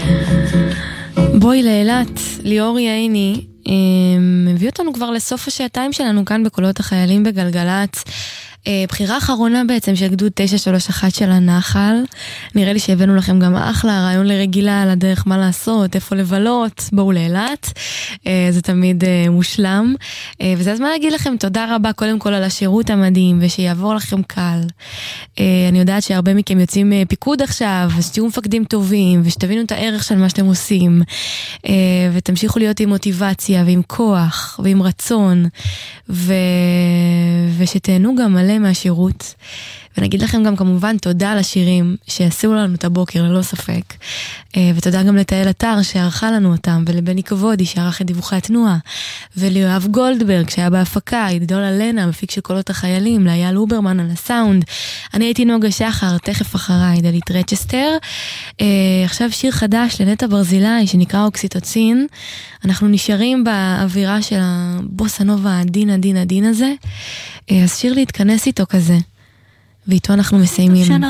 בואי לאילת, ליאור יעיני, מביא אותנו כבר לסוף השעתיים שלנו כאן בקולות החיילים בגלגלת. בחירה אחרונה בעצם של גדוד 931 של הנחל. נראה לי שהבאנו לכם גם אחלה רעיון לרגילה על הדרך מה לעשות, איפה לבלות, בואו לאילת. זה תמיד מושלם. וזה הזמן להגיד לכם תודה רבה קודם כל על השירות המדהים ושיעבור לכם קל. אני יודעת שהרבה מכם יוצאים פיקוד עכשיו, ושתהיו מפקדים טובים ושתבינו את הערך של מה שאתם עושים. ותמשיכו להיות עם מוטיבציה ועם כוח ועם רצון ושתהנו גם מלא מהשירות. ונגיד לכם גם כמובן תודה על השירים שעשו לנו את הבוקר ללא ספק, ותודה גם לתאל אתר שערכה לנו אותם, ולבני כבודי שערך את דיווחי התנועה, וליואב גולדברג שהיה בהפקה, ידידול אלנה מפיק של קולות החיילים, לאייל אוברמן על הסאונד. אני הייתי נוגה שחר, תכף אחריי דלית רצ'סטר. עכשיו שיר חדש לנטע ברזילי שנקרא אוקסיטוצין. אנחנו נשארים באווירה של הבוסה נובה הדין הזה, אז שיר להתכנס איתו כזה, ואיתו אנחנו מסיימים.